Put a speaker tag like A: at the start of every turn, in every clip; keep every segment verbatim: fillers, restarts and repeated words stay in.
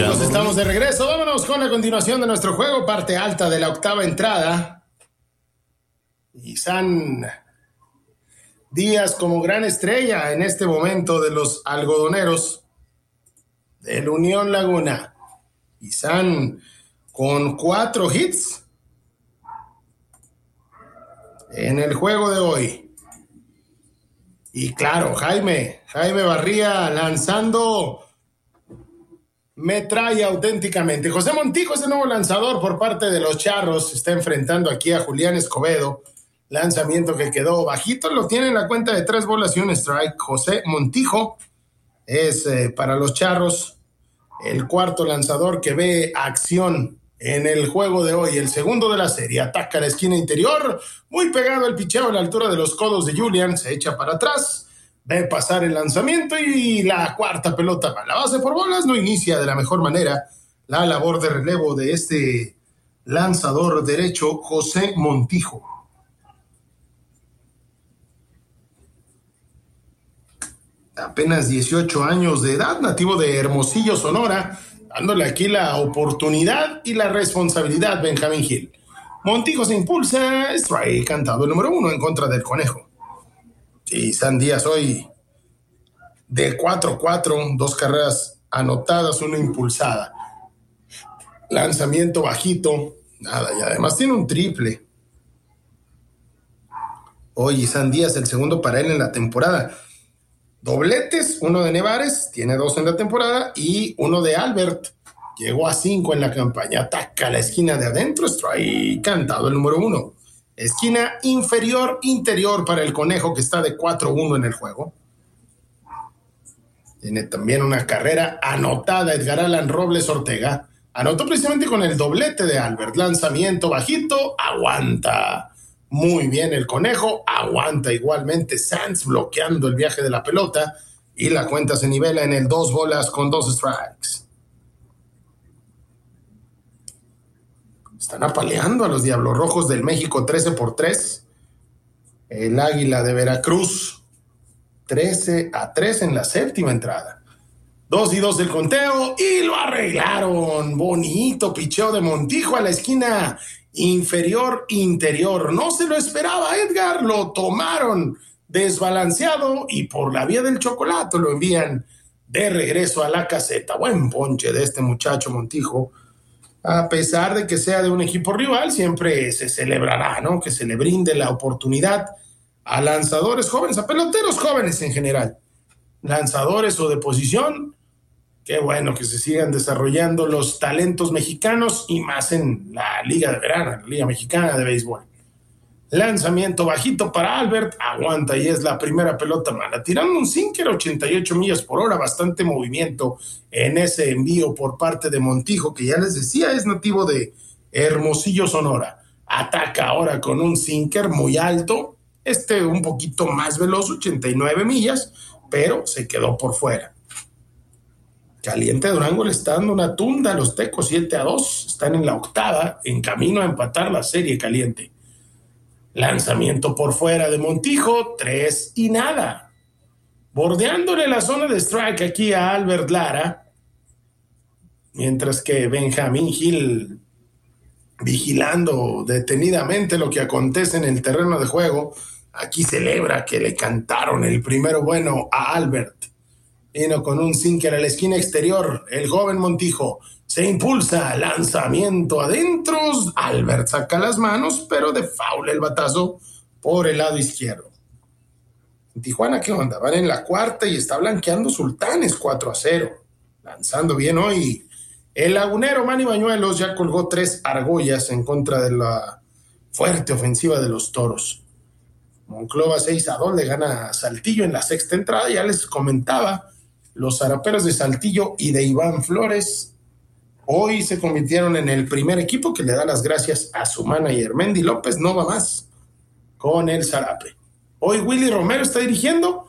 A: amigos, estamos de regreso. Vámonos con la continuación de nuestro juego, parte alta de la octava entrada. Isan Díaz como gran estrella en este momento de los algodoneros del Unión Laguna. Isan con cuatro hits en el juego de hoy. Y claro, Jaime, Jaime Barría lanzando me trae auténticamente. José Montijo es el nuevo lanzador por parte de los Charros. Está enfrentando aquí a Julián Escobedo. Lanzamiento que quedó bajito. Lo tiene en la cuenta de tres bolas y un strike. José Montijo es eh, para los Charros el cuarto lanzador que ve acción en el juego de hoy. El segundo de la serie. Ataca la esquina interior. Muy pegado el picheo a la altura de los codos de Julián. Se echa para atrás. Ve pasar el lanzamiento y la cuarta pelota para la base por bolas. No inicia de la mejor manera la labor de relevo de este lanzador derecho, José Montijo. Apenas dieciocho años de edad, nativo de Hermosillo, Sonora, dándole aquí la oportunidad y la responsabilidad Benjamín Gil. Montijo se impulsa, strike cantado el número uno en contra del Conejo. Y San Díaz hoy de cuatro cuatro, dos carreras anotadas, una impulsada. Lanzamiento bajito, nada, y además tiene un triple. Hoy San Díaz, el segundo para él en la temporada. Dobletes, uno de Nevares, tiene dos en la temporada, y uno de Albert, llegó a cinco en la campaña. Ataca la esquina de adentro, strike cantado el número uno. Esquina inferior, interior para el Conejo, que está de cuatro uno en el juego. Tiene también una carrera anotada Edgar Alan Robles Ortega. Anotó precisamente con el doblete de Albert. Lanzamiento bajito, aguanta. Muy bien el Conejo, aguanta igualmente Sanz bloqueando el viaje de la pelota. Y la cuenta se nivela en el dos bolas con dos strikes. Están apaleando a los Diablos Rojos del México trece por tres. El Águila de Veracruz trece a tres en la séptima entrada. dos y dos del conteo y lo arreglaron. Bonito picheo de Montijo a la esquina inferior interior. No se lo esperaba Edgar, lo tomaron desbalanceado y por la vía del chocolate lo envían de regreso a la caseta. Buen ponche de este muchacho Montijo. A pesar de que sea de un equipo rival, siempre se celebrará, ¿no? Que se le brinde la oportunidad a lanzadores jóvenes, a peloteros jóvenes en general, lanzadores o de posición. Qué bueno que se sigan desarrollando los talentos mexicanos y más en la Liga de Verano, la Liga Mexicana de Béisbol. Lanzamiento bajito para Albert, aguanta y es la primera pelota mala. Tirando un sinker ochenta y ocho millas por hora, bastante movimiento en ese envío por parte de Montijo, que ya les decía es nativo de Hermosillo, Sonora. Ataca ahora con un sinker muy alto, este un poquito más veloz, ochenta y nueve millas, pero se quedó por fuera. Caliente Durango le está dando una tunda a los Tecos, siete a dos, están en la octava, en camino a empatar la serie Caliente. Lanzamiento por fuera de Montijo, tres y nada. Bordeándole la zona de strike aquí a Albert Lara, mientras que Benjamín Gil vigilando detenidamente lo que acontece en el terreno de juego. Aquí celebra que le cantaron el primero bueno a Albert. Vino con un sinker a la esquina exterior. El joven Montijo se impulsa. Lanzamiento adentro. Albert saca las manos, pero de foul el batazo por el lado izquierdo. En Tijuana, ¿qué onda? Van en la cuarta y está blanqueando Sultanes cuatro a cero. Lanzando bien hoy. El lagunero Manny Bañuelos ya colgó tres argollas en contra de la fuerte ofensiva de los Toros. Monclova seis a dos le gana a Saltillo en la sexta entrada. Ya les comentaba, los zaraperos de Saltillo y de Iván Flores hoy se convirtieron en el primer equipo que le da las gracias a su manager. Mendy López no va más con el zarape. Hoy Willy Romero está dirigiendo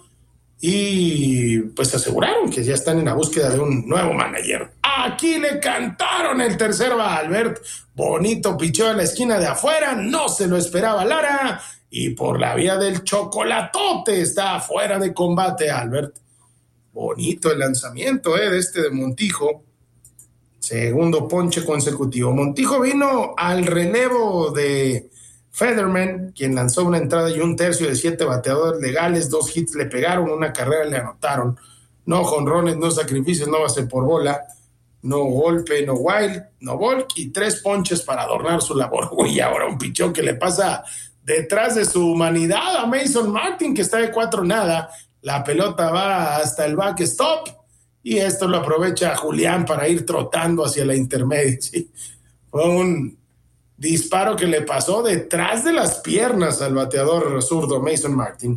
A: y pues aseguraron que ya están en la búsqueda de un nuevo manager. Aquí le cantaron el tercero a Albert. Bonito picheo en la esquina de afuera, no se lo esperaba Lara y por la vía del chocolatote está fuera de combate Albert. Bonito el lanzamiento eh, de este de Montijo. Segundo ponche consecutivo. Montijo vino al relevo de Federman, quien lanzó una entrada y un tercio de siete bateadores legales. Dos hits le pegaron, una carrera le anotaron. No jonrones, no sacrificios, no base por bola, no golpe, no wild, no walk y tres ponches para adornar su labor. Uy, ahora un pichón que le pasa detrás de su humanidad a Mason Martin, que está de cuatro nada. La pelota va hasta el backstop y esto lo aprovecha Julián para ir trotando hacia la intermedia. Sí, fue un disparo que le pasó detrás de las piernas al bateador zurdo Mason Martin.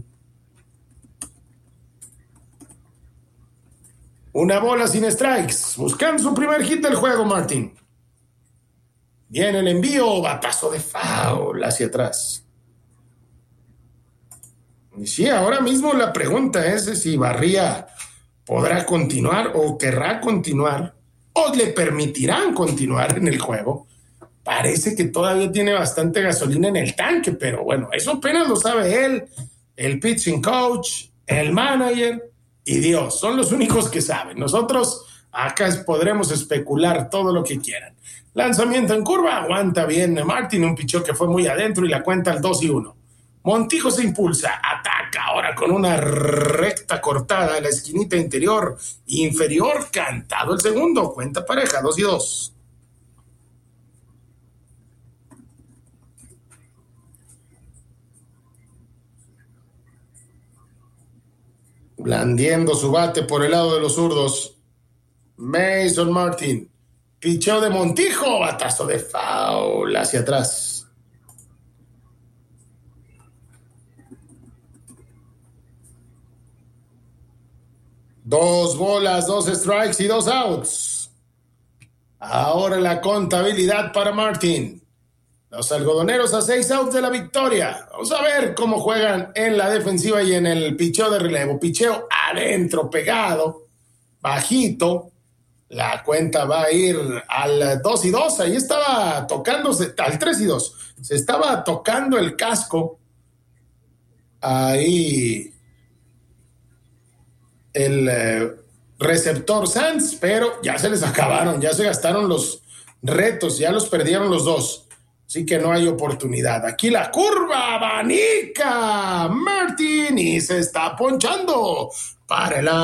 A: Una bola sin strikes, buscando su primer hit del juego, Martin. Viene el envío, batazo de foul hacia atrás. Y sí, ahora mismo la pregunta es si Barría podrá continuar o querrá continuar o le permitirán continuar en el juego. Parece que todavía tiene bastante gasolina en el tanque, pero bueno, eso apenas lo sabe él, el pitching coach, el manager y Dios. Son los únicos que saben. Nosotros acá podremos especular todo lo que quieran. Lanzamiento en curva, aguanta bien Martin, un pichó que fue muy adentro y la cuenta al dos y uno. Montijo se impulsa, ataca ahora con una recta cortada a la esquinita interior, inferior, cantado el segundo, cuenta pareja, dos y dos. Blandiendo su bate por el lado de los zurdos, Mason Martin, picheo de Montijo, batazo de foul hacia atrás. Dos bolas, dos strikes y dos outs. Ahora la contabilidad para Martin. Los algodoneros a seis outs de la victoria. Vamos a ver cómo juegan en la defensiva y en el picheo de relevo. Picheo adentro, pegado, bajito. La cuenta va a ir al dos y dos. Ahí estaba tocándose, al tres y dos. Se estaba tocando el casco. Ahí el eh, receptor Sanz, pero ya se les acabaron, ya se gastaron los retos, ya los perdieron los dos. Así que no hay oportunidad. Aquí la curva, abanica Martin y se está ponchando para el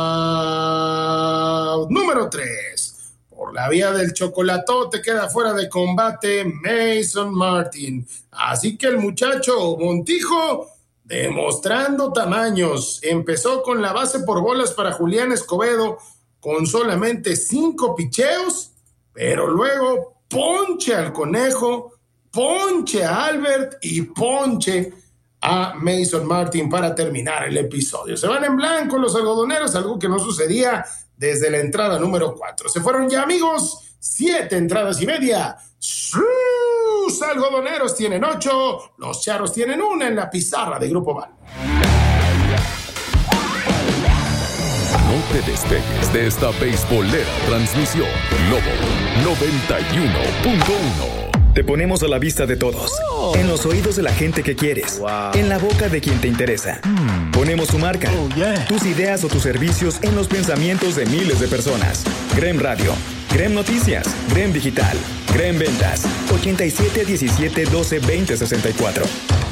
A: out número tres. Por la vía del chocolatote queda fuera de combate Mason Martin. Así que el muchacho Montijo, demostrando tamaños, empezó con la base por bolas para Julián Escobedo con solamente cinco picheos, pero luego ponche al Conejo, ponche a Albert y ponche a Mason Martin para terminar el episodio. Se van en blanco los algodoneros, algo que no sucedía desde la entrada número cuatro. Se fueron ya, amigos, siete entradas y media. Sus algodoneros tienen ocho, los charros tienen una en la pizarra de Grupo Val.
B: No te despegues de esta beisbolera transmisión. Globo noventa y uno punto uno.
C: Te ponemos a la vista de todos, oh. en los oídos de la gente que quieres, wow. en la boca de quien te interesa. Mm. Ponemos tu marca, oh, yeah. tus ideas o tus servicios en los pensamientos de miles de personas. Grem Radio, Grem Noticias, Grem Digital, Grem Ventas, ochenta y siete, diecisiete, doce, veinte, sesenta y cuatro.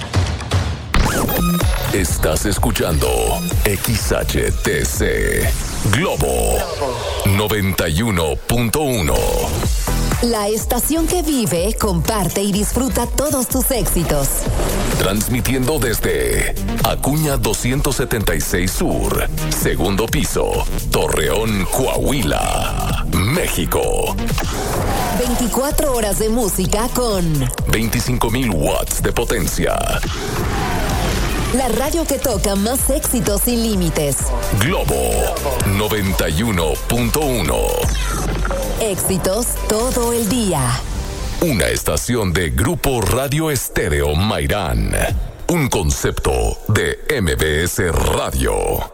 B: Estás escuchando X H T C Globo noventa y uno punto uno.
D: La estación que vive, comparte y disfruta todos tus éxitos.
B: Transmitiendo desde Acuña doscientos setenta y seis Sur, segundo piso, Torreón, Coahuila, México.
D: veinticuatro horas de música con
B: veinticinco mil watts de potencia.
D: La radio que toca más éxitos sin límites.
B: Globo noventa y uno punto uno.
D: Éxitos todo el día.
B: Una estación de Grupo Radio Estéreo Mairán. Un concepto de M B S Radio.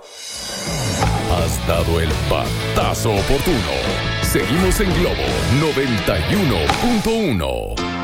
B: Has dado el batazo oportuno. Seguimos en Globo noventa y uno punto uno.